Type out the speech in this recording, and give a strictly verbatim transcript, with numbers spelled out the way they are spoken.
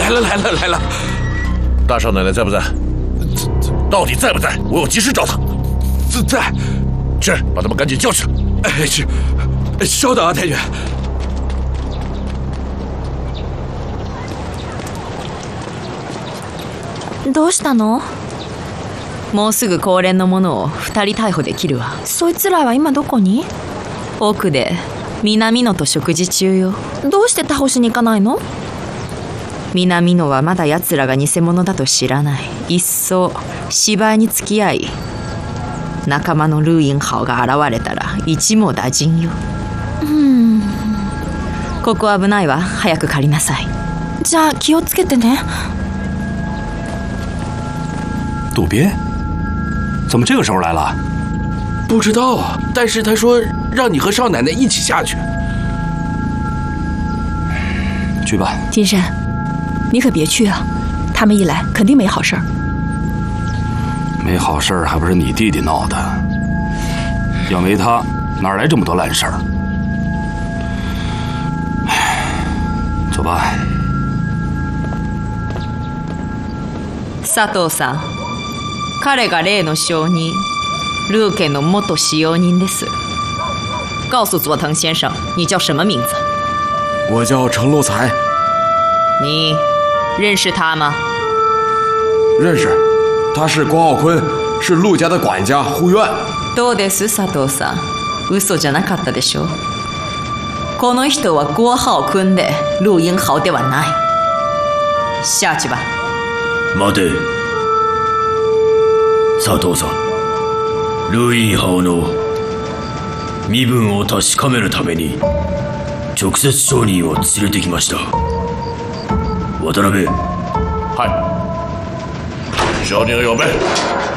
来了来了来了！ 大少奶奶在不在？到底在不在？我有急事找她。 在。 去，把他们赶紧叫去。 哎，是。稍等啊，太君。 どうしたの？ もうすぐ高連の者を二人逮捕できるわ。 そいつらは今どこに？ 奥で南野と食事中よ。 どうして倒しに行かないの？ 南野はまだ奴らが偽物だと知らない。いっそ芝居に付き合い、仲間のルーインハオが現れたら一網打尽よ。 うん。 ここ危ないわ。早く借りなさい。 じゃあ気をつけてね。 渡边，怎么这个时候来了？ 不知道啊，但是他说让你和少奶奶一起下去。 去吧。 金山，你可别去啊！他们一来肯定没好事儿。 没好事儿还不是你弟弟闹的？要没他，哪来这么多烂事儿？走吧。 佐藤さん。彼が例の証人，ルー家の元使用人です。告诉佐藤先生，你叫什么名字？ 我叫程洛才。 你认识他吗？ 认识，他是郭浩坤，是陆家的管家护院。 どうです佐藤さん？嘘じゃなかったでしょ。この人は郭浩坤で陆英豪ではない。下去吧。 待て。佐藤さん、ルーインハオの身分を確かめるために直接証人を連れてきました。渡辺。 はい。証人を呼べ。